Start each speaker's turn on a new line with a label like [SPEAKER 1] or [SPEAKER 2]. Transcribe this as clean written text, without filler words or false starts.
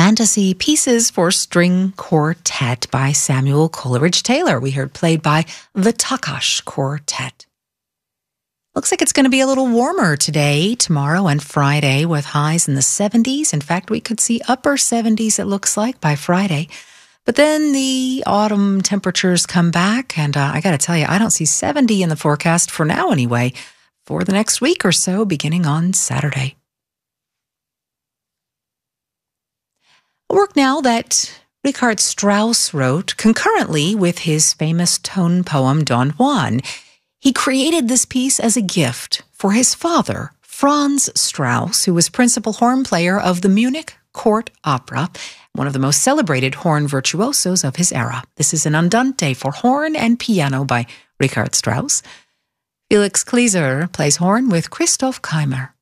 [SPEAKER 1] Fantasy Pieces for String Quartet by Samuel Coleridge Taylor. We heard played by the Taakash Quartet. Looks like it's going to be a little warmer today, tomorrow, and Friday with highs in the 70s. In fact, we could see upper 70s, it looks like, by Friday. But then the autumn temperatures come back, and I got to tell you, I don't see 70 in the forecast for now anyway, for the next week or so, beginning on Saturday. A work now that Richard Strauss wrote concurrently with his famous tone poem Don Juan. He created this piece as a gift for his father, Franz Strauss, who was principal horn player of the Munich Court Opera, one of the most celebrated horn virtuosos of his era. This is an andante for horn and piano by Richard Strauss. Felix Klieser plays horn with Christoph Keimer.